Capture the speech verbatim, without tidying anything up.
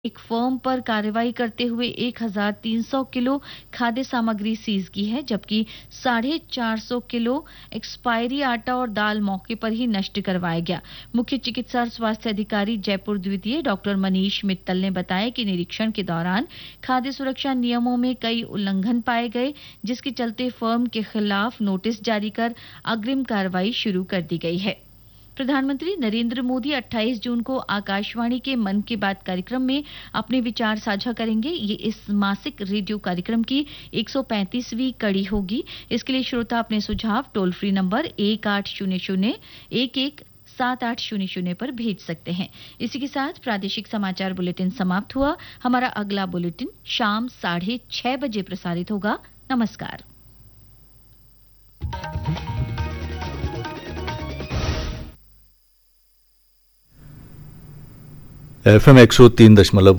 एक फर्म पर कार्रवाई करते हुए एक हज़ार तीन सौ किलो खाद्य सामग्री सीज की है, जबकि साढ़े चार सौ किलो एक्सपायरी आटा और दाल मौके पर ही नष्ट करवाया गया। मुख्य चिकित्सा और स्वास्थ्य अधिकारी जयपुर द्वितीय डॉक्टर मनीष मित्तल ने बताया कि निरीक्षण के दौरान खाद्य सुरक्षा नियमों में कई उल्लंघन पाए गए, जिसके चलते फर्म के खिलाफ नोटिस जारी कर अग्रिम कार्रवाई शुरू कर दी गई है। प्रधानमंत्री नरेंद्र मोदी अट्ठाईस जून को आकाशवाणी के मन की बात कार्यक्रम में अपने विचार साझा करेंगे। ये इस मासिक रेडियो कार्यक्रम की एक सौ पैंतीसवीं कड़ी होगी। इसके लिए श्रोता अपने सुझाव टोल फ्री नंबर एक आठ शून्य शून्य एक एक सात आठ शून्य शून्य पर भेज सकते हैं। इसी के साथ प्रादेशिक समाचार बुलेटिन समाप्त हुआ। हमारा अगला बुलेटिन शाम साढ़े छह बजे प्रसारित होगा। नमस्कार। एफ एम एक सौ तीन दशमलव